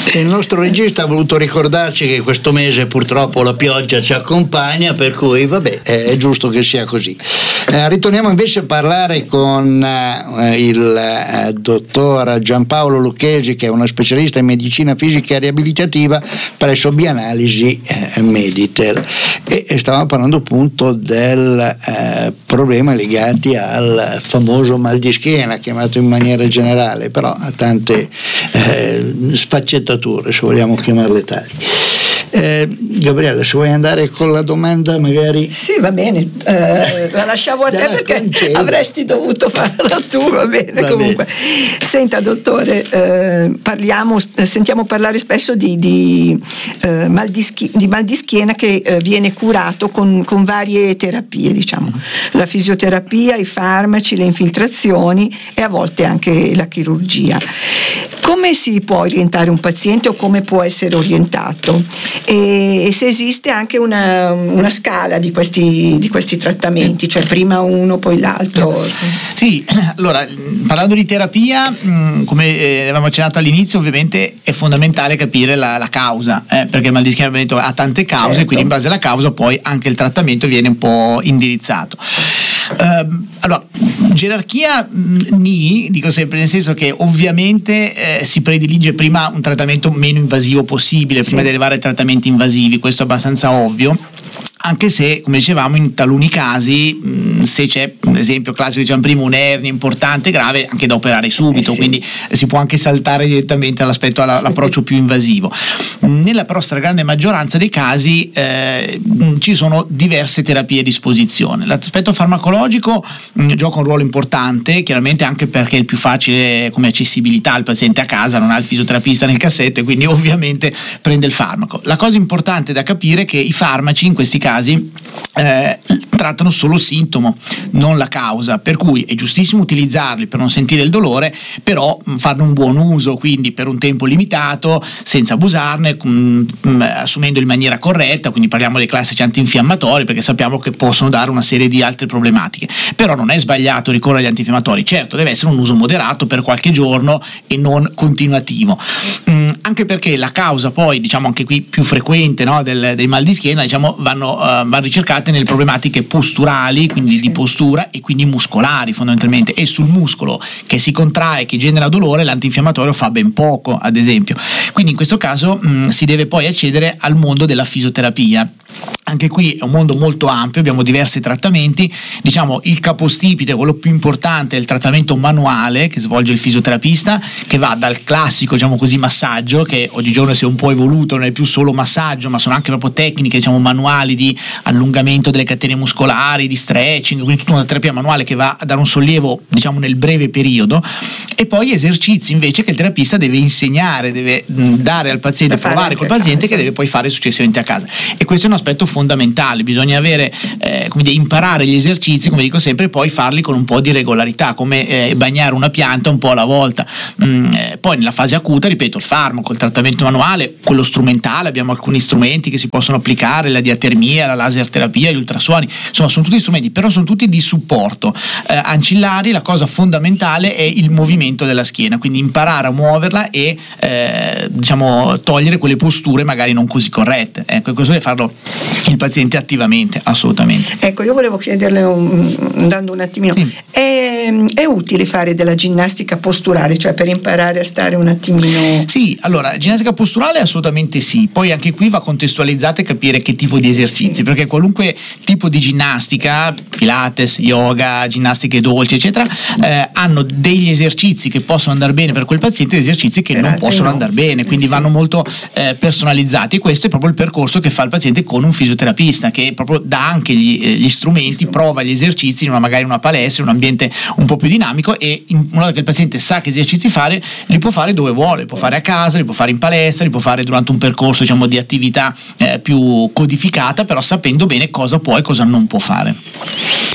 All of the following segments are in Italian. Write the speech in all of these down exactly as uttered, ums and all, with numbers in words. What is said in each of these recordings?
Il nostro regista ha voluto ricordarci che questo mese purtroppo la pioggia ci accompagna, per cui vabbè, è giusto che sia così. Eh, ritorniamo invece a parlare con eh, il eh, dottor Giampaolo Lucchesi, che è uno specialista in medicina fisica e riabilitativa presso Bianalisi eh, Meditel, e, e stavamo parlando appunto del eh, problema legati al famoso mal di schiena, chiamato in maniera generale, però ha tante eh, sfaccettature, se vogliamo chiamarle tali. Eh, Gabriella, se vuoi andare con la domanda magari. Sì, va bene, eh, la lasciavo a te da, perché concedo. Avresti dovuto farla tu, va bene, va comunque bene. Senta dottore, eh, parliamo, sentiamo parlare spesso di, di, eh, mal di, schi- di mal di schiena che eh, viene curato con, con varie terapie, diciamo, la fisioterapia, i farmaci, le infiltrazioni e a volte anche la chirurgia. Come si può orientare un paziente o come può essere orientato? E, e se esiste anche una, una scala di questi, di questi trattamenti, cioè prima uno poi l'altro? Sì, allora parlando di terapia, come eh, avevamo accennato all'inizio, ovviamente è fondamentale capire la, la causa, eh, perché il mal di schiena ha tante cause, certo. Quindi in base alla causa poi anche il trattamento viene un po' indirizzato. Uh, allora, gerarchia ni, dico sempre, nel senso che ovviamente eh, si predilige prima un trattamento meno invasivo possibile, sì. Prima di arrivare ai trattamenti invasivi, questo è abbastanza ovvio. Anche se, come dicevamo, in taluni casi, mh, se c'è, ad esempio, classico diciamo prima, un'ernia importante, grave, anche da operare subito, eh sì. Quindi si può anche saltare direttamente all'aspetto, all'approccio più invasivo. Nella però stragrande maggioranza dei casi eh, ci sono diverse terapie a disposizione. L'aspetto farmacologico mh, gioca un ruolo importante, chiaramente anche perché è il più facile come accessibilità, il paziente a casa non ha il fisioterapista nel cassetto e quindi ovviamente prende il farmaco. La cosa importante da capire è che i farmaci in questi casi Eh, trattano solo il sintomo, non la causa, per cui è giustissimo utilizzarli per non sentire il dolore, però mh, farne un buon uso, quindi per un tempo limitato, senza abusarne, mh, mh, assumendo in maniera corretta, quindi parliamo dei classici antinfiammatori perché sappiamo che possono dare una serie di altre problematiche, però non è sbagliato ricorrere agli antinfiammatori, certo deve essere un uso moderato per qualche giorno e non continuativo, mh, anche perché la causa poi, diciamo anche qui più frequente, no, del, dei mal di schiena, diciamo vanno Uh, vanno ricercate nelle problematiche posturali, quindi sì. Di postura e quindi muscolari fondamentalmente, e sul muscolo che si contrae, che genera dolore, l'antinfiammatorio fa ben poco, ad esempio. Quindi in questo caso mh, si deve poi accedere al mondo della fisioterapia. Anche qui è un mondo molto ampio, abbiamo diversi trattamenti, diciamo il capostipite, quello più importante è il trattamento manuale che svolge il fisioterapista, che va dal classico, diciamo così, massaggio, che oggigiorno si è un po' evoluto, non è più solo massaggio ma sono anche proprio tecniche, diciamo, manuali di allungamento delle catene muscolari, di stretching, quindi tutta una terapia manuale che va a dare un sollievo, diciamo, nel breve periodo, e poi esercizi invece che il terapista deve insegnare, deve mh, dare al paziente, provare col paziente, che deve poi fare successivamente a casa, e questo è un aspetto fondamentale, bisogna avere eh, come dire, imparare gli esercizi, come dico sempre, e poi farli con un po' di regolarità, come eh, bagnare una pianta un po' alla volta. Mm, eh, poi nella fase acuta, ripeto, il farmaco, il trattamento manuale, quello strumentale, abbiamo alcuni strumenti che si possono applicare, la diatermia, la laser terapia, gli ultrasuoni, insomma sono tutti strumenti, però sono tutti di supporto. Eh, ancillari, la cosa fondamentale è il movimento della schiena, quindi imparare a muoverla e eh, diciamo togliere quelle posture magari non così corrette. Ecco, questo deve farlo il paziente attivamente, assolutamente. Ecco, io volevo chiederle, un, andando un attimino, sì. è, è utile fare della ginnastica posturale, cioè per imparare a stare un attimino? Sì, allora, ginnastica posturale assolutamente sì, poi anche qui va contestualizzata e capire che tipo di esercizi, sì. Perché qualunque tipo di ginnastica, pilates, yoga, ginnastiche dolci, eccetera, eh, hanno degli esercizi che possono andare bene per quel paziente e esercizi che per non possono no. andare bene, quindi sì. vanno molto eh, personalizzati, e questo è proprio il percorso che fa il paziente con un fisioterapista, che proprio dà anche gli, eh, gli strumenti, prova gli esercizi in una, magari una palestra, in un ambiente un po' più dinamico, e in modo che il paziente sa che esercizi fare, li può fare dove vuole, li può fare a casa, li può fare in palestra, li può fare durante un percorso, diciamo, di attività eh, più codificata, però sapendo bene cosa può e cosa non può fare.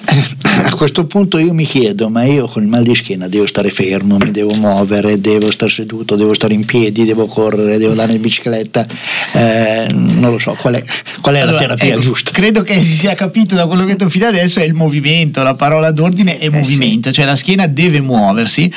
A questo punto io mi chiedo, ma io con il mal di schiena devo stare fermo, mi devo muovere, devo stare seduto, devo stare in piedi, devo correre, devo andare in bicicletta, eh, non lo so, qual è, qual è allora, la terapia ecco, giusta? Credo che si sia capito da quello che ho detto fino adesso, è il movimento, la parola d'ordine è eh movimento, sì. Cioè la schiena deve muoversi,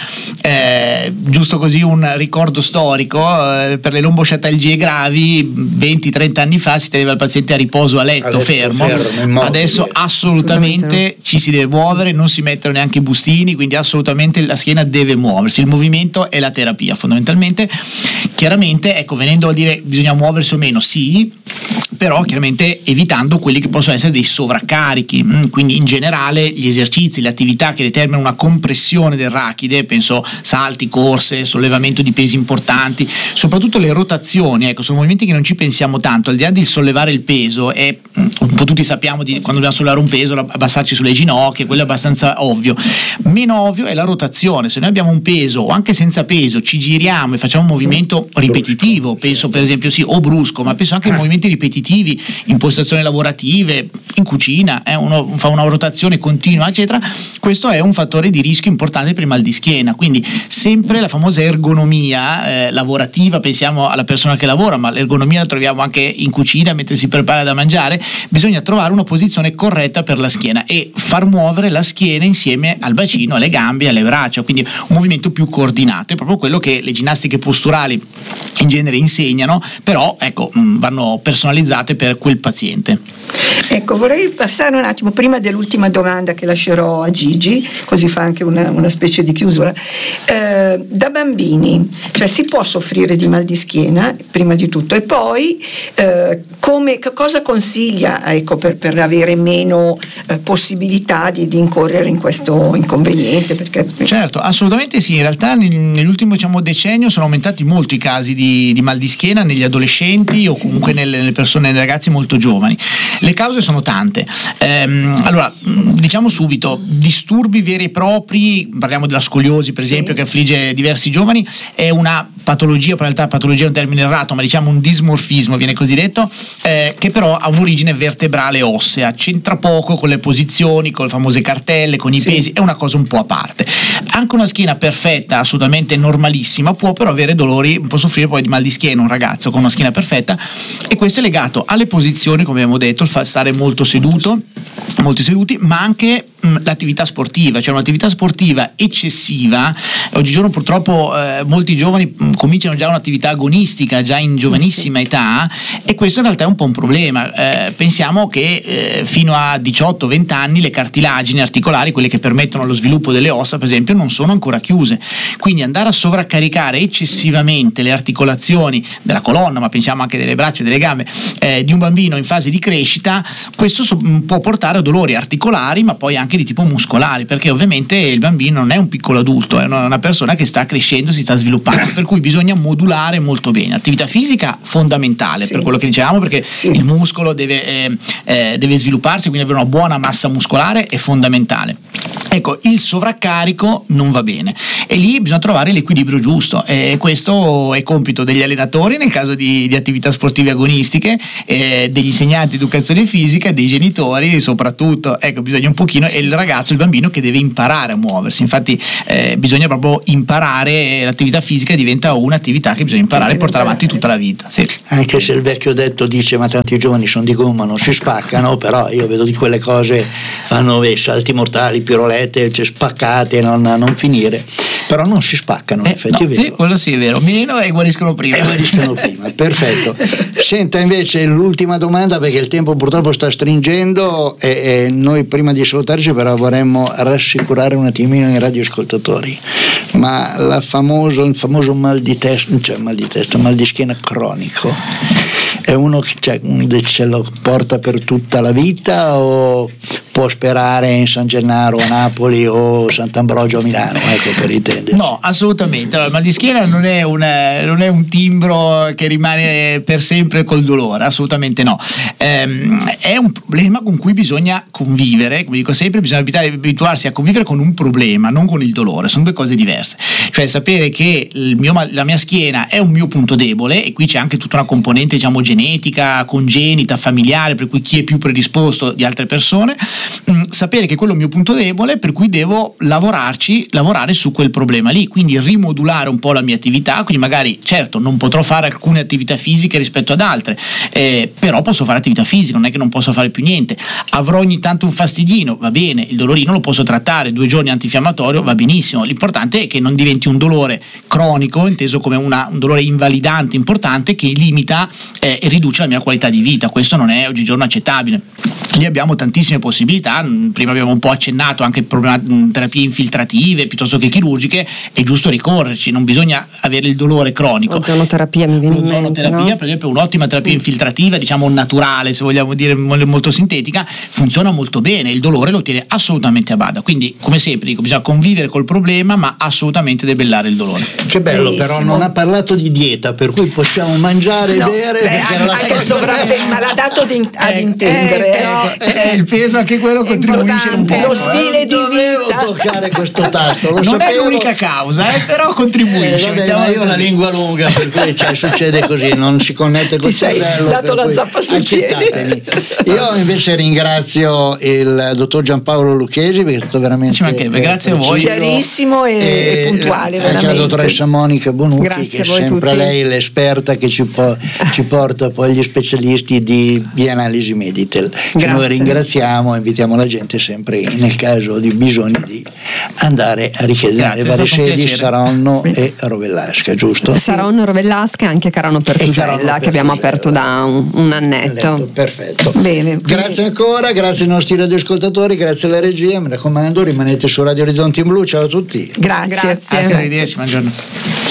eh, giusto così un ricordo storico, eh, per le lombosciatalgie gravi venti trenta anni fa si teneva il paziente a riposo a letto, a letto fermo, fermo adesso assolutamente ci si deve muovere, non si mettono neanche i bustini, quindi assolutamente la schiena deve muoversi, il movimento è la terapia fondamentalmente. Chiaramente, ecco, venendo a dire bisogna muoversi o meno, sì, però chiaramente evitando quelli che possono essere dei sovraccarichi, quindi in generale gli esercizi, le attività che determinano una compressione del rachide, penso salti, corse, sollevamento di pesi importanti, soprattutto le rotazioni, ecco, sono movimenti che non ci pensiamo tanto, al di là di sollevare il peso, e un po' tutti sappiamo di quando dobbiamo sollevare un peso abbassarci sulle ginocchia, quello è abbastanza ovvio. Meno ovvio è la rotazione. Se noi abbiamo un peso o anche senza peso ci giriamo e facciamo un movimento ripetitivo, penso per esempio sì o brusco, ma penso anche ai movimenti ripetitivi in postazioni lavorative, in cucina, eh, uno fa una rotazione continua eccetera, questo è un fattore di rischio importante per il mal di schiena. Quindi sempre la famosa ergonomia eh, lavorativa, pensiamo alla persona che lavora, ma l'ergonomia la troviamo anche in cucina mentre si prepara da mangiare, bisogna trovare una posizione corretta per la schiena e far muovere la schiena insieme al bacino, alle gambe, alle braccia, quindi un movimento più coordinato. È proprio quello che le ginnastiche posturali in genere insegnano, però ecco, vanno personalizzate per quel paziente. Ecco, vorrei passare un attimo prima dell'ultima domanda che lascerò a Gigi, così fa anche una, una specie di chiusura. Eh, da bambini, cioè si può soffrire di mal di schiena prima di tutto, e poi eh, come, che cosa consiglia, ecco, per, per avere meno eh, possibilità di, di incorrere in questo inconveniente? Perché... Certo, assolutamente sì. In realtà nell'ultimo diciamo, decennio sono aumentati molto i casi di, di mal di schiena negli adolescenti o comunque nelle, nelle persone, nei ragazzi molto giovani. Le cause sono tante. Ehm, allora, diciamo subito, disturbi veri e propri, parliamo della scoliosi per sì. esempio, che affligge diversi giovani, è una patologia, in realtà patologia è un termine errato, ma diciamo un dismorfismo viene così detto, eh, che però ha un'origine vertebrale ossea, c'entra poco con le posizioni, con le famose cartelle, con i sì. pesi, è una cosa un po' a parte. Anche una schiena perfetta, assolutamente normalissima, può però avere dolori, può soffrire poi di mal di schiena un ragazzo con una schiena perfetta, e questo è legato alle posizioni, come abbiamo detto, il fa stare molto seduto, molti seduti, ma anche mh, l'attività sportiva, cioè un'attività sportiva eccessiva. Oggigiorno purtroppo eh, molti giovani mh, cominciano già un'attività agonistica già in giovanissima sì. età, e questo in realtà è un po' un problema. Eh, pensiamo che eh, fino a diciotto venti anni le cartilagini articolari, quelle che permettono lo sviluppo delle ossa per esempio, non sono ancora chiuse, quindi andare a sovraccaricare eccessivamente le articolazioni della colonna, ma pensiamo anche delle braccia e delle gambe eh, di un bambino in fase di crescita, questo so- può portare a dolori articolari, ma poi anche di tipo muscolari, perché ovviamente il bambino non è un piccolo adulto, è una, una persona che sta crescendo, si sta sviluppando, per cui bisogna modulare molto bene. Attività fisica fondamentale sì. per quello che dicevamo, perché sì. il muscolo deve, eh, eh, deve svilupparsi, quindi avere una buona massa muscolare è fondamentale. Ecco, il sovraccarico non va bene e lì bisogna trovare l'equilibrio giusto, e questo è compito degli allenatori nel caso di, di attività sportive agonistiche, eh, degli insegnanti di educazione fisica, dei genitori soprattutto. Ecco, bisogna un pochino, è il ragazzo, il bambino che deve imparare a muoversi, infatti eh, bisogna proprio imparare, l'attività fisica diventa un'attività che bisogna imparare e portare avanti tutta la vita sì. Anche se il vecchio detto dice ma tanti giovani sono di gomma, non si spaccano, però io vedo di quelle cose fanno beh, salti mortali, pirolette, cioè, spaccate, non, non finire, però non si spaccano, in eh, effetti no, è vero. Sì, quello sì è vero, meno e guariscono prima. E guariscono prima, perfetto. Senta invece l'ultima domanda, perché il tempo purtroppo sta stringendo e, e noi prima di salutarci però vorremmo rassicurare un attimino i radioascoltatori, ma la famoso, il famoso mal di testa, cioè mal di testa, mal di schiena cronico, è uno che cioè, ce lo porta per tutta la vita o può sperare in San Gennaro a Napoli o Sant'Ambrogio a Milano, ecco, per intenderci? No, assolutamente. Allora, il mal di schiena non è, una, non è un timbro che rimane per sempre col dolore, assolutamente no. Ehm, è un problema con cui bisogna convivere, come dico sempre, bisogna abituarsi a convivere con un problema, non con il dolore, sono due cose diverse. Cioè sapere che il mio, la mia schiena è un mio punto debole, e qui c'è anche tutta una componente diciamo genetica, congenita, familiare, per cui chi è più predisposto di altre persone, mh, sapere che quello è il mio punto debole, per cui devo lavorarci, lavorare su quel problema lì, quindi rimodulare un po' la mia attività, quindi magari certo non potrò fare alcune attività fisiche rispetto ad altre, eh, però posso fare attività fisica, non è che non posso fare più niente, avrò ogni tanto un fastidino, va bene, il dolorino lo posso trattare, due giorni antinfiammatorio va benissimo, l'importante è che non diventi un dolore cronico, inteso come una, un dolore invalidante importante che limita eh, e riduce la mia qualità di vita. Questo non è oggigiorno accettabile. Lì abbiamo tantissime possibilità, prima abbiamo un po' accennato anche problema, terapie infiltrative piuttosto che chirurgiche, è giusto ricorrerci, non bisogna avere il dolore cronico. Ozonoterapia mi viene in mente, L'ozonoterapia, no? per esempio, un'ottima terapia infiltrativa, diciamo naturale, se vogliamo dire molto sintetica, funziona molto bene, il dolore lo tiene assolutamente a bada. Quindi, come sempre dico, bisogna convivere col problema, ma assolutamente debellare il dolore. Che bello, Bellissimo. però non ha parlato di dieta, per cui possiamo mangiare No, e bere. beh, perché anche, la anche cosa- sovrappeso, ma l'ha dato di- ad Eh, intendere. eh, però, eh, il peso anche quello È contribuisce un po'. importante, lo eh. stile di Dovevo vita. toccare questo tasto, lo Non sapevo. è l'unica causa, eh, però contribuisce. Eh, vabbè, mettiamola ma io ho la così. lingua lunga, per cui cioè, succede così, non si connette col Ti sei cervello. dato per la cui zappa sui piedi. accettatemi. Io invece ringrazio il dottor Giampaolo Lucchesi perché è stato veramente Ci mancherebbe, eh, grazie a voi. preciso. Chiarissimo e, e puntuale, anche veramente. la dottoressa Monica Bonucci, Grazie che è a voi sempre tutti. lei l'esperta che ci, po- ci porta poi agli specialisti di Bianalisi Meditel, che Grazie. noi ringraziamo e invitiamo la gente sempre nel caso di bisogno di andare a richiedere Grazie, le è varie stato un sedi piacere. Saronno e Rovellasca, giusto? Saronno, Rovellasca e anche Carano E Carano Pertusella, che abbiamo Pertusella. aperto da un, un annetto. Letto, perfetto. Bene. Grazie ancora, grazie ai nostri radioascoltatori, grazie alla regia, mi raccomando rimanete su Radio Orizzonti in Blu, ciao a tutti. Grazie. Grazie. Grazie, arrivederci, buongiorno.